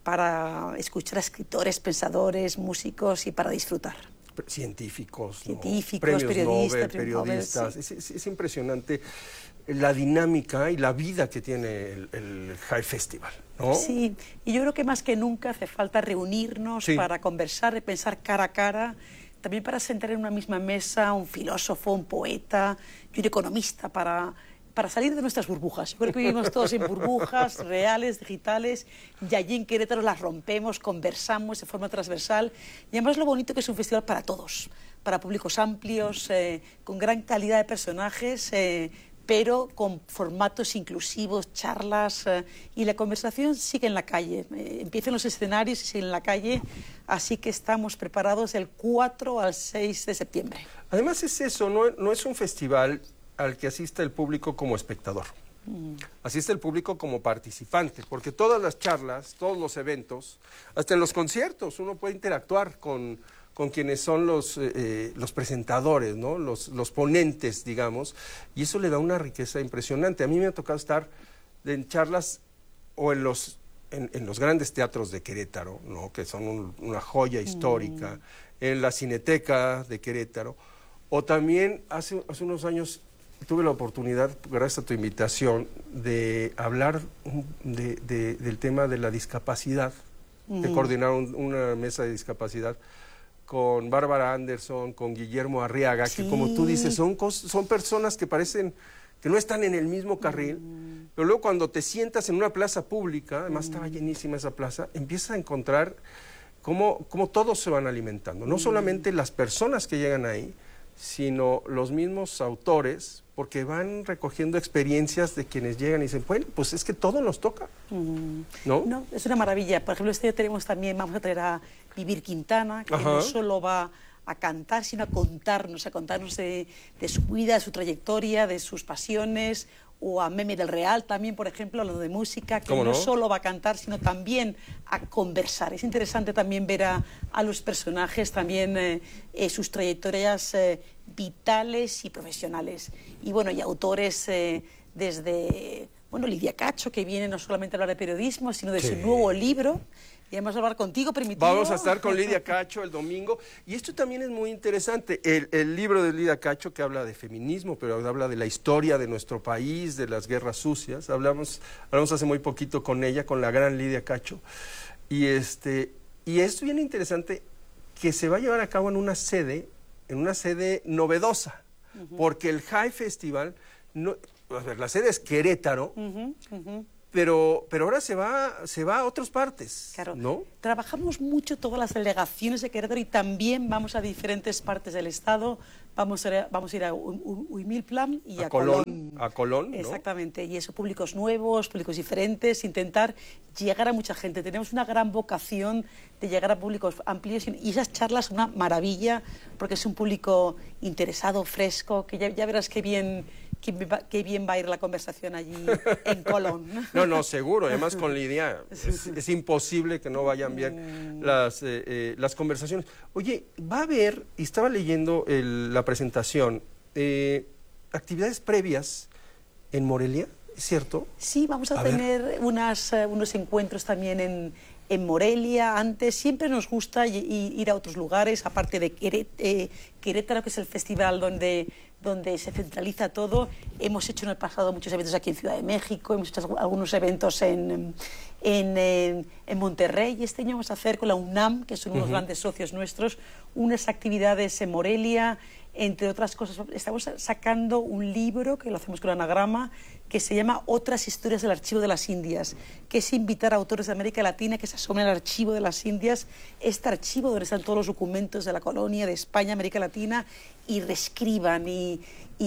para escuchar a escritores, pensadores, músicos y para disfrutar. Científicos, Científicos, ¿no? Premios periodistas, Nobel, premios periodistas. Nobel, sí. es, es, es impresionante la dinámica y la vida que tiene el, el Hey Festival, ¿no? Sí, y yo creo que más que nunca hace falta reunirnos sí. para conversar y pensar cara a cara, también para sentar en una misma mesa un filósofo, un poeta y un economista para... para salir de nuestras burbujas. Yo creo que vivimos todos en burbujas reales, digitales, y allí en Querétaro las rompemos, conversamos de forma transversal, y además lo bonito que es un festival para todos, para públicos amplios, eh, con gran calidad de personajes, eh, pero con formatos inclusivos, charlas, eh, y la conversación sigue en la calle. Eh, empiezan los escenarios y sigue en la calle, así que estamos preparados del cuatro al seis de septiembre. Además es eso, no, no es un festival al que asiste el público como espectador. Mm. Asiste el público como participante, porque todas las charlas, todos los eventos, hasta en los conciertos, uno puede interactuar con, con quienes son los, eh, los presentadores, ¿no? los, los ponentes, digamos, y eso le da una riqueza impresionante. A mí me ha tocado estar en charlas o en los, en, en los grandes teatros de Querétaro, ¿no? que son un, una joya histórica, mm. en la Cineteca de Querétaro, o también hace, hace unos años tuve la oportunidad, gracias a tu invitación, de hablar de, de, del tema de la discapacidad, mm. de coordinar un, una mesa de discapacidad con Bárbara Anderson, con Guillermo Arriaga, sí. que como tú dices, son, son personas que parecen que no están en el mismo carril, mm. pero luego cuando te sientas en una plaza pública, además mm. estaba llenísima esa plaza, empiezas a encontrar cómo, cómo todos se van alimentando, no mm. solamente las personas que llegan ahí, sino los mismos autores, porque van recogiendo experiencias de quienes llegan y dicen, bueno, pues es que todo nos toca, mm. ¿no? No, es una maravilla. Por ejemplo, este año tenemos también, vamos a traer a Vivir Quintana, que Ajá. no solo va a cantar, sino a contarnos, a contarnos de, de su vida, de su trayectoria, de sus pasiones, o a Meme del Real también, por ejemplo, hablando de música, que no? no solo va a cantar, sino también a conversar. Es interesante también ver a, a los personajes, también eh, eh, sus trayectorias eh, vitales y profesionales. Y bueno, y autores eh, desde bueno, Lidia Cacho, que viene no solamente a hablar de periodismo, sino de Sí. su nuevo libro. Y además a hablar contigo, Primitivo. Vamos a estar con Lidia Cacho el domingo. Y esto también es muy interesante. El, el libro de Lidia Cacho, que habla de feminismo, pero habla de la historia de nuestro país, de las guerras sucias. Hablamos, hablamos hace muy poquito con ella, con la gran Lidia Cacho. Y, este, y es bien interesante que se va a llevar a cabo en una sede, en una sede novedosa. Uh-huh. Porque el High Festival, no, a ver, la sede es Querétaro, uh-huh, uh-huh. Pero, pero ahora se va, se va a otras partes, claro. ¿no? Trabajamos mucho todas las delegaciones de Querétaro y también vamos a diferentes partes del estado. Vamos a ir a, vamos a, ir a Huimilplan y a, a Colón. Colón. A Colón, ¿no? Exactamente, y eso, públicos nuevos, públicos diferentes, intentar llegar a mucha gente. Tenemos una gran vocación de llegar a públicos amplios y esas charlas son una maravilla porque es un público interesado, fresco, que ya, ya verás qué bien... Qué, qué bien va a ir la conversación allí en Colón. No, no, seguro. Además, con Lidia es, es imposible que no vayan bien las, eh, eh, las conversaciones. Oye, va a haber, y estaba leyendo el, la presentación, eh, actividades previas en Morelia, ¿es cierto? Sí, vamos a, a tener unas, uh, unos encuentros también en, en Morelia. Antes siempre nos gusta y, y ir a otros lugares, aparte de Queret, eh, Querétaro, que es el festival donde... donde se centraliza todo. Hemos hecho en el pasado muchos eventos aquí en Ciudad de México, hemos hecho algunos eventos en, en, en, en Monterrey, y este año vamos a hacer con la UNAM, que son unos uh-huh. grandes socios nuestros, unas actividades en Morelia, entre otras cosas. Estamos sacando un libro, que lo hacemos con Anagrama, que se llama Otras historias del Archivo de las Indias, que es invitar a autores de América Latina que se asomen al Archivo de las Indias, este archivo donde están todos los documentos de la colonia, de España, América Latina, y reescriban y,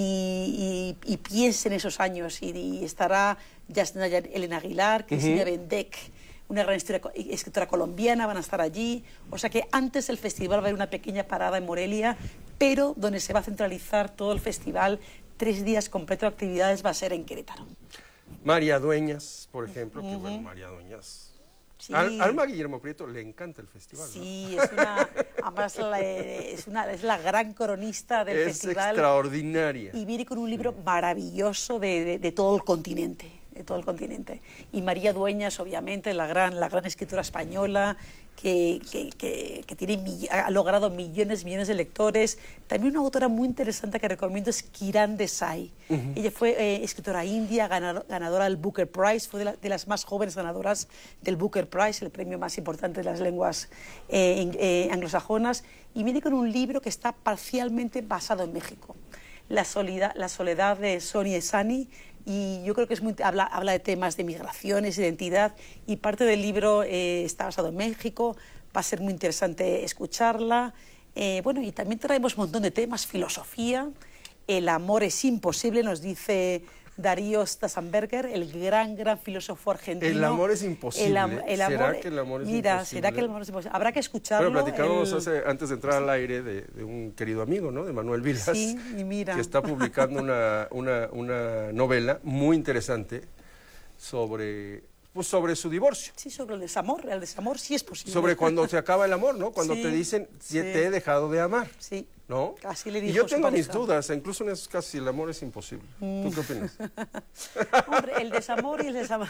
y, y, y piensen esos años. Y, y estará Yasna Elena Aguilar, Cristina uh-huh. Bendek, una gran escritora colombiana, van a estar allí. O sea que antes del festival va a haber una pequeña parada en Morelia, pero donde se va a centralizar todo el festival, tres días completos de actividades, va a ser en Querétaro. María Dueñas, por ejemplo, uh-huh. que bueno, María Dueñas... Sí. Al, Alma Guillermo Prieto le encanta el festival, ¿no? Sí, es una, además la, es, una, es la gran coronista del es festival. Es extraordinaria. Y viene con un libro maravilloso de, de, de todo el continente. De todo el continente. Y María Dueñas, obviamente, la gran, la gran escritora española, que, que, que, que tiene, ha logrado millones y millones de lectores. También una autora muy interesante que recomiendo es Kiran Desai. Uh-huh. Ella fue eh, escritora india, ganador, ganadora del Booker Prize, fue de, la, de las más jóvenes ganadoras del Booker Prize, el premio más importante de las lenguas eh, eh, anglosajonas, y viene con un libro que está parcialmente basado en México. La soledad, la soledad de Sonia Esani, y yo creo que es muy, habla, habla de temas de migraciones, identidad, y parte del libro eh, está basado en México. Va a ser muy interesante escucharla. Eh, bueno, y también traemos un montón de temas, filosofía, el amor es imposible, nos dice Darío Stassenberger, el gran, gran filósofo argentino. El amor es imposible. El, am el amor, ¿Será que el amor es mira, imposible? ¿será que el amor es imposible? Habrá que escucharlo. Pero platicábamos el... hace, antes de entrar al aire de, de un querido amigo, ¿no? De Manuel Vilas, sí, y mira. que está publicando una, una, una novela muy interesante sobre... Pues sobre su divorcio. Sí, sobre el desamor, el desamor sí es posible. Sobre cuando se acaba el amor, ¿no? Cuando sí, te dicen, sí. te he dejado de amar. Sí. ¿No? Así le dijo y yo tengo su mis pareja. dudas, incluso en esos casos el amor es imposible. Mm. ¿Tú qué opinas? Hombre, el desamor y el desamor.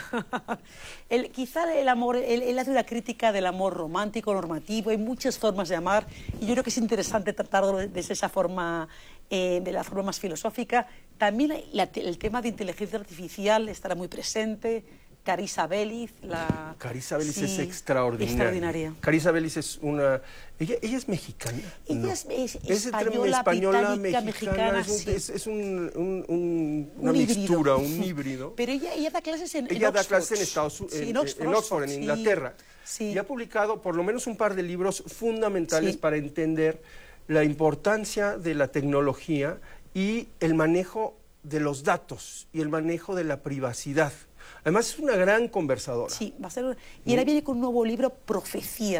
El, quizá el amor, él, él hace una crítica del amor romántico, normativo, hay muchas formas de amar, y yo creo que es interesante tratarlo desde esa forma, eh, de la forma más filosófica. También la, el tema de inteligencia artificial estará muy presente. Carissa Bellis, la... Carissa Bellis sí, es extraordinaria. extraordinaria. Carissa Bellis es una... ¿Ella, ella es mexicana? Ella no. es, es, es española, española, mexicana, mexicana es, un, sí. es, es un, un, un, una un mixtura, híbrido. un híbrido. Pero ella, ella da clases en, ella en da Oxford. clases en Estados Unidos, sí, en, en, Oxford, en Oxford, en sí, Inglaterra. Sí. Y ha publicado por lo menos un par de libros fundamentales sí. para entender la importancia de la tecnología y el manejo de los datos y el manejo de la privacidad. Además es una gran conversadora. Sí, va a ser. Y ahora viene con un nuevo libro, Profecía, que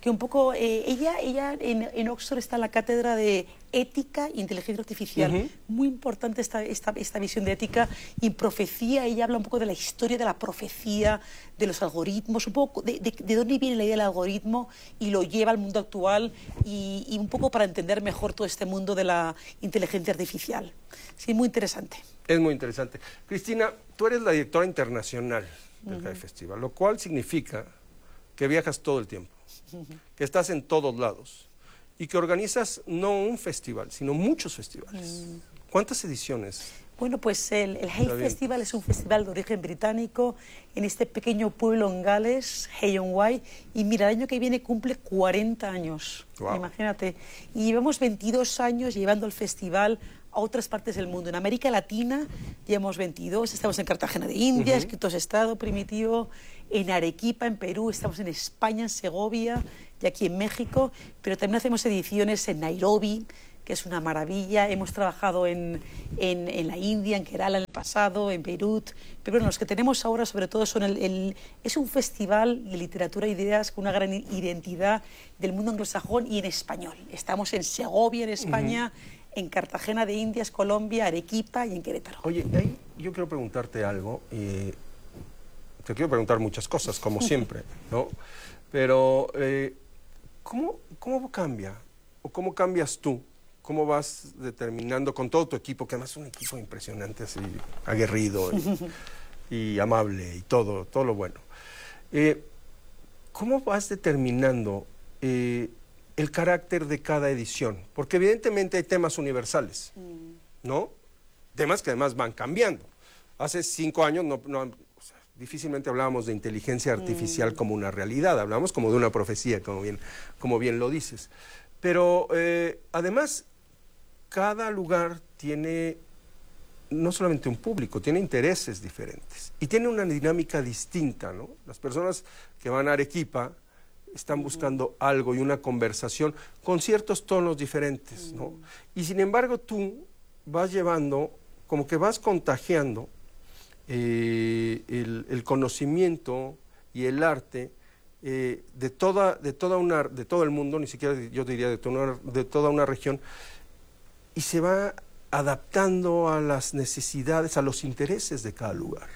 que un poco, eh, ella, ella en, en Oxford está en la cátedra de ética e inteligencia artificial. Uh-huh. Muy importante esta, esta, esta visión de ética y profecía. Ella habla un poco de la historia de la profecía, de los algoritmos, un poco de, de, de dónde viene la idea del algoritmo y lo lleva al mundo actual y, y un poco para entender mejor todo este mundo de la inteligencia artificial. Sí, muy interesante. Es muy interesante. Cristina, tú eres la directora internacional del uh-huh. High Festival, lo cual significa que viajas todo el tiempo, uh-huh. que estás en todos lados y que organizas no un festival, sino muchos festivales. Uh-huh. ¿Cuántas ediciones? Bueno, pues el, el Hay Festival es un festival de origen británico en este pequeño pueblo en Gales, Hay-on-Wye, y mira, el año que viene cumple cuarenta años, wow. Imagínate. Y llevamos veintidós años llevando el festival a otras partes del mundo. En América Latina llevamos veintidós, estamos en Cartagena de Indias, uh-huh. Quito Estado Primitivo, en Arequipa, en Perú, estamos en España, en Segovia y aquí en México, pero también hacemos ediciones en Nairobi, que es una maravilla. Hemos trabajado en, en, en la India, en Kerala en el pasado, en Beirut, pero bueno, los que tenemos ahora sobre todo son el, el... Es un festival de literatura e ideas con una gran identidad del mundo anglosajón y en español. Estamos en Segovia, en España, uh-huh. en Cartagena de Indias, Colombia, Arequipa y en Querétaro. Oye, ahí yo quiero preguntarte algo, y te quiero preguntar muchas cosas, como siempre, ¿no? Pero, eh, ¿cómo, ¿cómo cambia? ¿O cómo cambias tú? ¿Cómo vas determinando con todo tu equipo, que además es un equipo impresionante, así, aguerrido y, y amable y todo, todo lo bueno? Eh, ¿Cómo vas determinando eh, el carácter de cada edición? Porque evidentemente hay temas universales, ¿no? Temas que además van cambiando. Hace cinco años no, no, o sea, difícilmente hablábamos de inteligencia artificial mm. como una realidad, hablamos como de una profecía, como bien, como bien lo dices. Pero eh, además, cada lugar tiene no solamente un público, tiene intereses diferentes y tiene una dinámica distinta, ¿no? Las personas que van a Arequipa están buscando algo y una conversación con ciertos tonos diferentes, ¿no? Y sin embargo tú vas llevando, como que vas contagiando eh, el, el conocimiento y el arte eh, de, toda, de, toda una, de todo el mundo, ni siquiera yo diría de toda, de toda una región, y se va adaptando a las necesidades, a los intereses de cada lugar.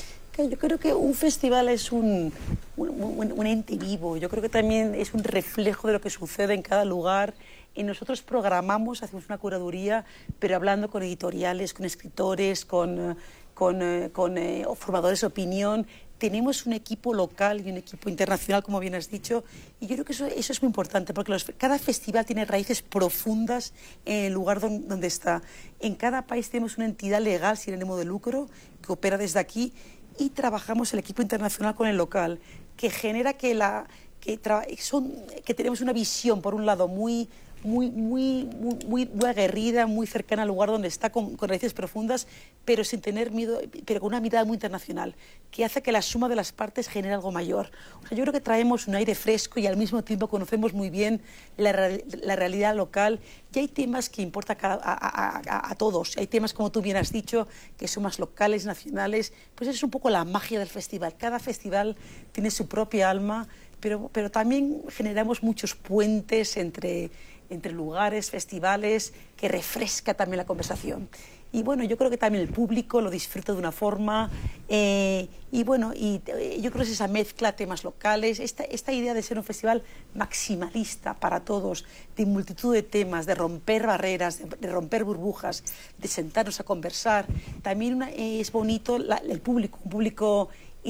Yo creo que un festival es un, un, un, un ente vivo, yo creo que también es un reflejo de lo que sucede en cada lugar. Y nosotros programamos, hacemos una curaduría, pero hablando con editoriales, con escritores, con, con, con eh, formadores de opinión. Tenemos un equipo local y un equipo internacional, como bien has dicho, y yo creo que eso, eso es muy importante, porque los, cada festival tiene raíces profundas en el lugar donde, donde está. En cada país tenemos una entidad legal sin ánimo de lucro que opera desde aquí, y trabajamos el equipo internacional con el local, que genera que, la, que, son, que tenemos una visión, por un lado, muy... Muy, muy, muy, muy, muy aguerrida, muy cercana al lugar donde está, con, con raíces profundas, pero sin tener miedo, pero con una mirada muy internacional, que hace que la suma de las partes genere algo mayor. O sea, yo creo que traemos un aire fresco y al mismo tiempo conocemos muy bien la, la realidad local, y hay temas que importan a, a, a, a todos. Hay temas, como tú bien has dicho, que son más locales, nacionales. Pues es un poco la magia del festival. Cada festival tiene su propia alma, pero, pero también generamos muchos puentes entre... entre lugares, festivales, que refresca también la conversación. Y bueno, yo creo que también el público lo disfruta de una forma, eh, y bueno, y eh, yo creo que es esa mezcla de temas locales, esta, esta idea de ser un festival maximalista para todos, de multitud de temas, de romper barreras, de, de romper burbujas, de sentarnos a conversar. También una, eh, es bonito la, el público, un público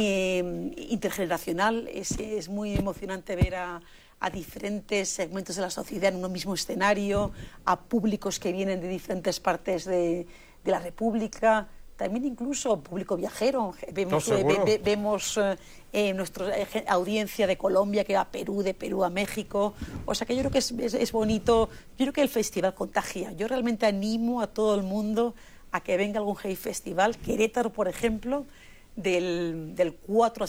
eh, intergeneracional, es, es muy emocionante ver a a diferentes segmentos de la sociedad en un mismo escenario, a públicos que vienen de diferentes partes de, de la República, también incluso público viajero. Vemos, no, eh, ve, vemos eh, nuestra eh, audiencia de Colombia que va a Perú, de Perú a México. O sea que yo creo que es, es, es bonito, yo creo que el festival contagia. Yo realmente animo a todo el mundo a que venga algún Hay Festival. Querétaro, por ejemplo, Del, del cuatro al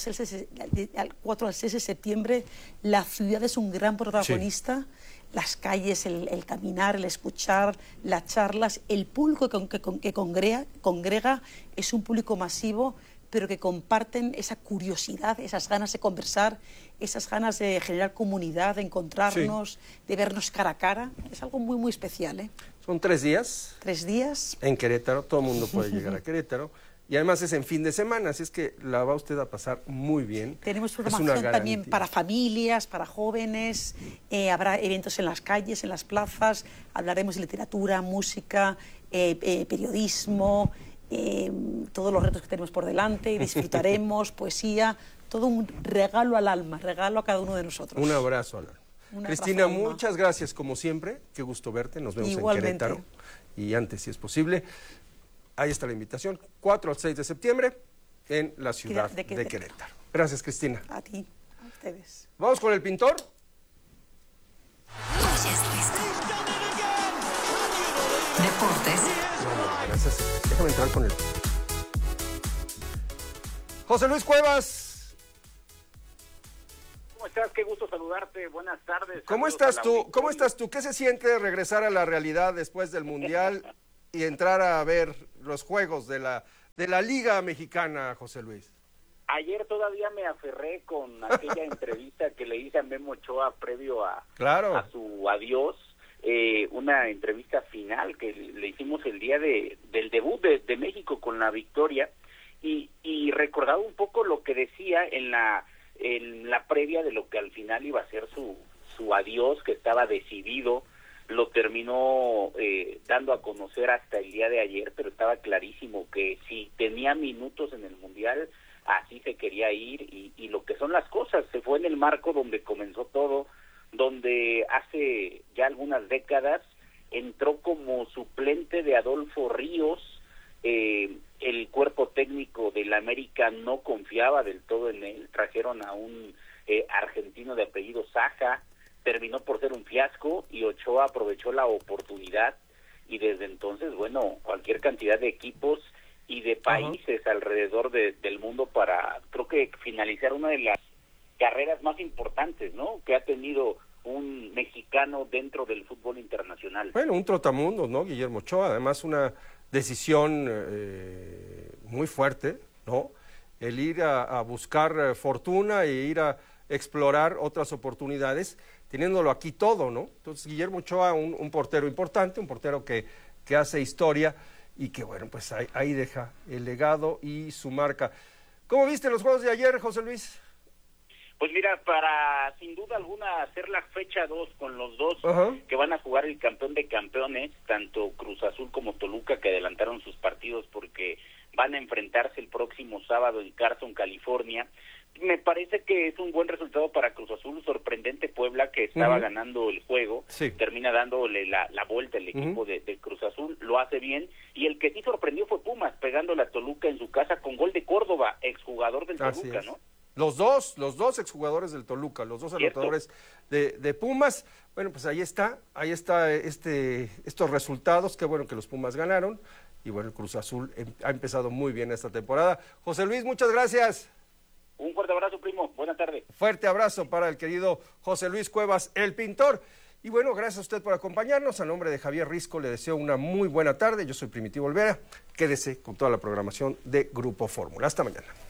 seis de septiembre, la ciudad es un gran protagonista, sí. Las calles, el, el caminar, el escuchar, las charlas, el público que, que, que congrega, congrega es un público masivo, pero que comparten esa curiosidad, esas ganas de conversar, esas ganas de generar comunidad, de encontrarnos, sí. de vernos cara a cara. Es algo muy, muy especial, ¿eh? Son tres días. Tres días. En Querétaro, todo el mundo puede llegar a Querétaro. Y además es en fin de semana, así es que la va usted a pasar muy bien. Tenemos programación también para familias, para jóvenes, eh, habrá eventos en las calles, en las plazas, hablaremos de literatura, música, eh, eh, periodismo, eh, todos los retos que tenemos por delante, y disfrutaremos, poesía, todo un regalo al alma, regalo a cada uno de nosotros. Un abrazo al alma. Un Cristina, abrazo, muchas gracias como siempre, qué gusto verte, nos vemos Igualmente. en Querétaro, y antes si es posible. Ahí está la invitación, cuatro al seis de septiembre en la ciudad de Querétaro. de Querétaro. Gracias, Cristina. A ti, a ustedes. Vamos con el pintor. Deportes. No, gracias. Déjame entrar con él. José Luis Cuevas. ¿Cómo estás? Qué gusto saludarte. Buenas tardes. ¿Cómo estás tú? ¿Cómo estás tú? ¿Qué se siente regresar a la realidad después del Mundial y entrar a ver los juegos de la, de la Liga Mexicana, José Luis? Ayer todavía me aferré con aquella entrevista que le hice a Memo Ochoa previo a, claro. a su adiós, eh, una entrevista final que le hicimos el día de, del debut de, de México con la victoria, y, y recordaba un poco lo que decía en la, en la previa de lo que al final iba a ser su, su adiós, que estaba decidido. Lo terminó eh, dando a conocer hasta el día de ayer, pero estaba clarísimo que si tenía minutos en el Mundial, así se quería ir, y, y lo que son las cosas, se fue en el marco donde comenzó todo, donde hace ya algunas décadas entró como suplente de Adolfo Ríos, eh, el cuerpo técnico del América no confiaba del todo en él, trajeron a un eh, argentino de apellido Saja, terminó por ser un fiasco y Ochoa aprovechó la oportunidad, y desde entonces, bueno, cualquier cantidad de equipos y de países uh-huh. alrededor de, del mundo para, creo que finalizar una de las carreras más importantes, ¿no?, que ha tenido un mexicano dentro del fútbol internacional. Bueno, un trotamundos, ¿no?, Guillermo Ochoa, además una decisión eh, muy fuerte, ¿no?, el ir a, a buscar fortuna e ir a explorar otras oportunidades, teniéndolo aquí todo, ¿no? Entonces, Guillermo Ochoa, un, un portero importante, un portero que, que hace historia y que, bueno, pues ahí, ahí deja el legado y su marca. ¿Cómo viste los juegos de ayer, José Luis? Pues mira, para sin duda alguna hacer la fecha dos con los dos uh-huh. que van a jugar el campeón de campeones, tanto Cruz Azul como Toluca, que adelantaron sus partidos porque van a enfrentarse el próximo sábado en Carson, California. Me parece que es un buen resultado para Cruz Azul, sorprendente Puebla, que estaba uh-huh. ganando el juego, sí. termina dándole la, la vuelta el equipo uh-huh. de, de Cruz Azul, lo hace bien, y el que sí sorprendió fue Pumas, pegándole a Toluca en su casa con gol de Córdoba, exjugador del Así Toluca, es. ¿no? Los dos, los dos exjugadores del Toluca, los dos ¿Cierto? anotadores de, de Pumas. Bueno, pues ahí está, ahí está este, estos resultados, qué bueno que los Pumas ganaron, y bueno, el Cruz Azul ha empezado muy bien esta temporada. José Luis, muchas gracias. Un fuerte abrazo, primo. Buenas tardes. Fuerte abrazo para el querido José Luis Cuevas, el pintor. Y bueno, gracias a usted por acompañarnos. A nombre de Javier Risco le deseo una muy buena tarde. Yo soy Primitivo Olvera. Quédese con toda la programación de Grupo Fórmula. Hasta mañana.